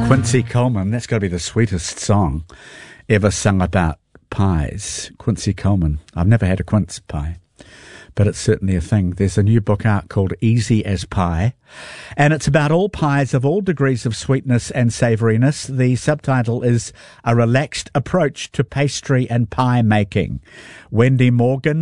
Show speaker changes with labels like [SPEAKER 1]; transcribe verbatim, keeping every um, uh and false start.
[SPEAKER 1] Quincy Coleman, that's got to be the sweetest song ever sung about pies. Quincy Coleman. I've never had a quince pie, but it's certainly a thing. There's a new book out called Easy as Pie, and it's about all pies of all degrees of sweetness and savouriness. The subtitle is A Relaxed Approach to Pastry and Pie Making. Wendy Morgan